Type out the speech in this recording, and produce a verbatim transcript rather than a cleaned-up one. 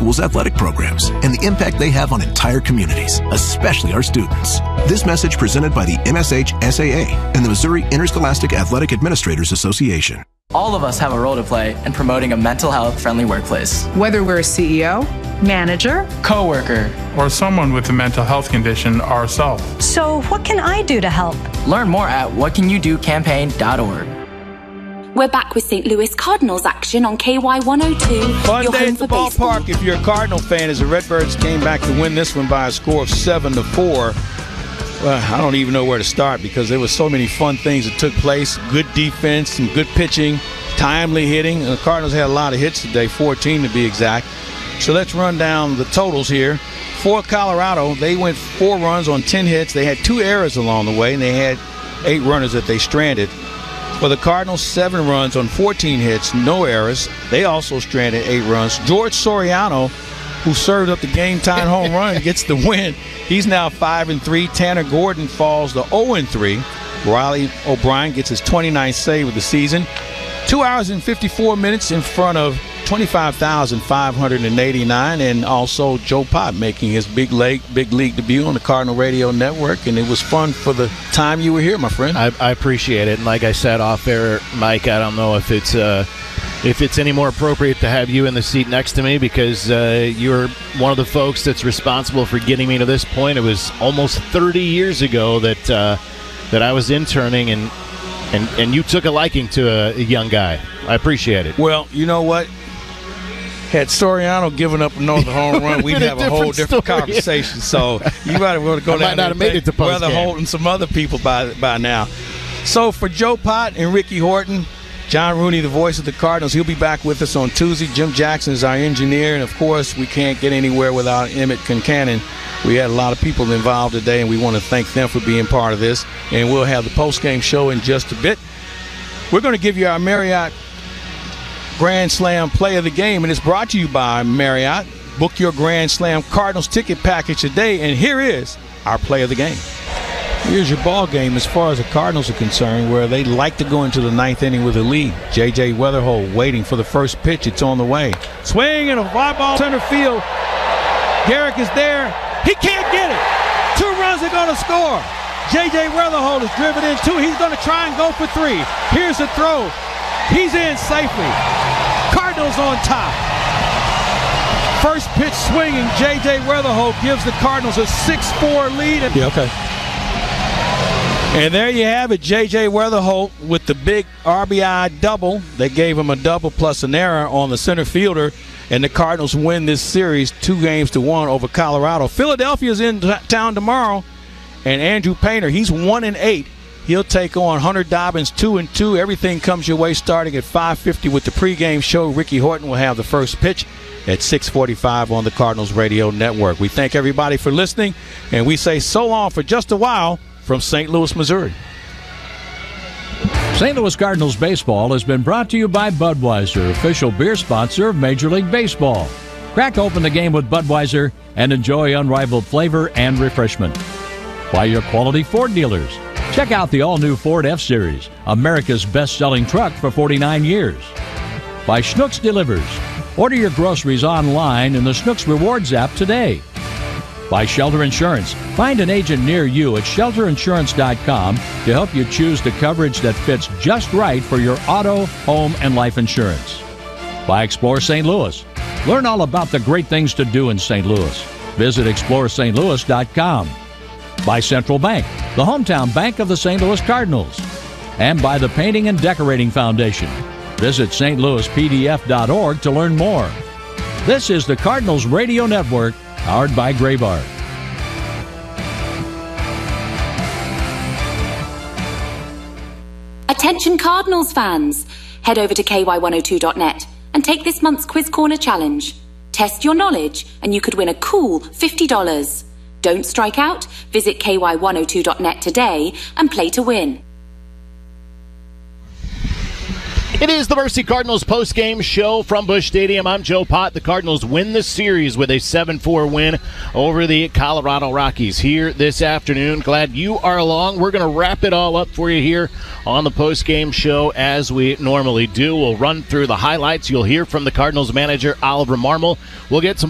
school's athletic programs and the impact they have on entire communities, especially our students. This message presented by the M S H S A A and the Missouri Interscholastic Athletic Administrators Association. All of us have a role to play in promoting a mental health friendly workplace. Whether we're a C E O, manager, coworker, or someone with a mental health condition ourselves. So what can I do to help? Learn more at what can you do campaign dot org. We're back with Saint Louis Cardinals action on K Y one oh two. Fun Your day home at the for baseball. ballpark if you're a Cardinal fan, as the Redbirds came back to win this one by a score of seven to four. Well, I don't even know where to start because there were so many fun things that took place. Good defense, some good pitching, timely hitting. The Cardinals had a lot of hits today, fourteen to be exact. So let's run down the totals here. For Colorado, they went four runs on ten hits. They had two errors along the way, and they had eight runners that they stranded. For the Cardinals, seven runs on fourteen hits, no errors. They also stranded eight runs. George Soriano, who served up the game-tying home run, gets the win. He's now five and three. Tanner Gordon falls to oh and three. Riley O'Brien gets his twenty-ninth save of the season. Two hours and fifty-four minutes in front of twenty-five thousand five hundred eighty-nine, and also Joe Pott making his big league, big league debut on the Cardinal Radio Network, and it was fun for the time you were here, my friend. I, I appreciate it, and like I said off air, Mike, I don't know if it's uh, if it's any more appropriate to have you in the seat next to me because uh, you're one of the folks that's responsible for getting me to this point. It was almost thirty years ago that uh, that I was interning, and and and you took a liking to a, a young guy. I appreciate it. Well, you know what? Had Soriano given up another home run, we'd have a, a whole different story. Conversation. So you might want to go I down might not have made it to post Brother Holt and some other people by by now. So for Joe Pott and Ricky Horton, John Rooney, the voice of the Cardinals, he'll be back with us on Tuesday. Jim Jackson is our engineer, and of course, we can't get anywhere without Emmett Concannon. We had a lot of people involved today, and we want to thank them for being part of this. And we'll have the post-game show in just a bit. We're going to give you our Marriott Grand Slam Play of the Game, and it's brought to you by Marriott. Book your Grand Slam Cardinals ticket package today, and here is our Play of the Game. Here's your ball game as far as the Cardinals are concerned, where they like to go into the ninth inning with a lead. J J Weatherholt waiting for the first pitch. It's on the way. Swing and a fly ball center field. Garrick is there. He can't get it. Two runs are going to score. J J Weatherholt is driven in two. He's going to try and go for three. Here's the throw. He's in safely. Cardinals on top. First pitch swinging. J J Weatherholt gives the Cardinals a six four lead. Yeah, okay. And there you have it, J J Weatherholt with the big R B I double. They gave him a double plus an error on the center fielder, and the Cardinals win this series two games to one over Colorado. Philadelphia's in t- town tomorrow, and Andrew Painter, he's one and eight. He'll take on Hunter Dobbins two and two. Everything comes your way starting at five fifty with the pregame show. Ricky Horton will have the first pitch at six forty-five on the Cardinals Radio Network. We thank everybody for listening, and we say so long for just a while from Saint Louis, Missouri. Saint Louis Cardinals baseball has been brought to you by Budweiser, official beer sponsor of Major League Baseball. Crack open the game with Budweiser and enjoy unrivaled flavor and refreshment. By your quality Ford dealers. Check out the all-new Ford F-Series, America's best-selling truck for forty-nine years. By Schnucks Delivers. Order your groceries online in the Schnucks Rewards app today. By Shelter Insurance. Find an agent near you at shelter insurance dot com to help you choose the coverage that fits just right for your auto, home, and life insurance. By Explore Saint Louis. Learn all about the great things to do in Saint Louis. Visit explore st louis dot com. By Central Bank, the hometown bank of the Saint Louis Cardinals. And by the Painting and Decorating Foundation. Visit st louis p d f dot org to learn more. This is the Cardinals Radio Network, powered by Graybar. Attention Cardinals fans! Head over to K Y one oh two dot net and take this month's Quiz Corner Challenge. Test your knowledge and you could win a cool fifty dollars. Don't strike out. Visit K Y one oh two dot net today and play to win. It is the Mercy Cardinals post-game show from Busch Stadium. I'm Joe Pott. The Cardinals win the series with a seven four win over the Colorado Rockies here this afternoon. Glad you are along. We're going to wrap it all up for you here on the post-game show as we normally do. We'll run through the highlights. You'll hear from the Cardinals manager, Oliver Marmol. We'll get some